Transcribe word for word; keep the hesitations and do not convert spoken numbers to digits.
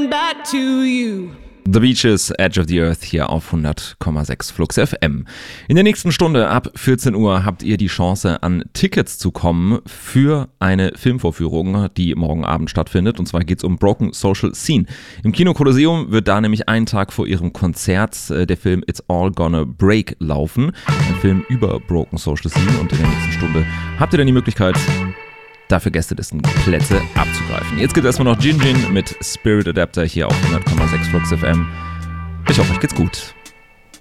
coming back to you. The Beaches, Edge of the Earth hier auf hundert Komma sechs Flux F M. In der nächsten Stunde ab vierzehn Uhr habt ihr die Chance, an Tickets zu kommen für eine Filmvorführung, die morgen Abend stattfindet. Und zwar geht es um Broken Social Scene. Im Kino Kolosseum wird da nämlich einen Tag vor ihrem Konzert der Film It's All Gonna Break laufen. Ein Film über Broken Social Scene. Und in der nächsten Stunde habt ihr dann die Möglichkeit, dafür Gästelistenplätze abzugreifen. Jetzt gibt es erstmal noch Jin Jin mit Spirit Adapter hier auf hundert Komma sechs Flux F M. Ich hoffe, euch geht's gut.